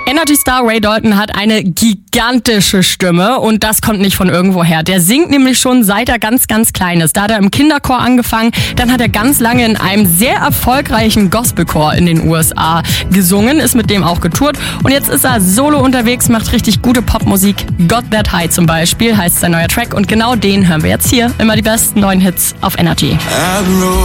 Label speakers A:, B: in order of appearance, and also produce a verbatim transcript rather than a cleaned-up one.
A: Energy-Star Ray Dalton hat eine gigantische Stimme und das kommt nicht von irgendwoher. Der singt nämlich schon seit er ganz, ganz klein ist. Da hat er im Kinderchor angefangen, dann hat er ganz lange in einem sehr erfolgreichen Gospelchor in den U S A gesungen, ist mit dem auch getourt und jetzt ist er solo unterwegs, macht richtig gute Popmusik. Got That High zum Beispiel heißt sein neuer Track und genau den hören wir jetzt hier. Immer die besten neuen Hits auf Energy.